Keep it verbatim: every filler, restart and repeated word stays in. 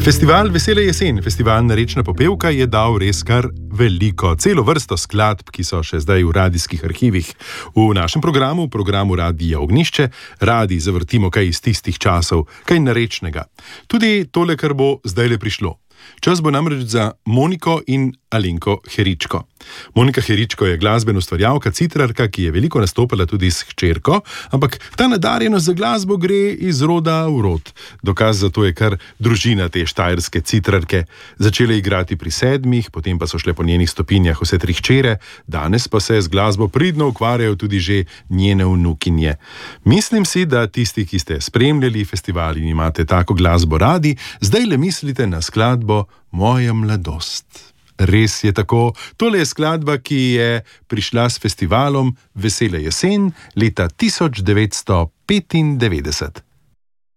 Festival Vesele jesen, festival Narečna popevka je dal res kar veliko, celo vrsto skladb, ki so še zdaj v radijskih arhivih. V našem programu, programu Radija Ognjišče, radi zavrtimo kaj iz tistih časov, kaj narečnega. Tudi tole, kar bo zdaj le prišlo. Čas bo namreč za Moniko in Alenko Heričko. Monika Heričko je glasbena ustvarjalka, citrarka, ki je veliko nastopala tudi s hčerko, ampak ta nadarjenost za glasbo gre iz roda v rod. Dokaz za to je kar družina te štajerske citrarke. Začela igrati pri sedmih, potem pa so šle po njenih stopinjah vse tri hčere, danes pa se z glasbo pridno ukvarjajo tudi že njene vnukinje. Mislim si, da tisti, ki ste spremljali festival in imate tako glasbo radi, zdaj le mislite na skladbo Moja mladost. Res je tako. Tole je skladba, ki je prišla s festivalom Vesele jesen leta tisoč devetsto petindevetdeset.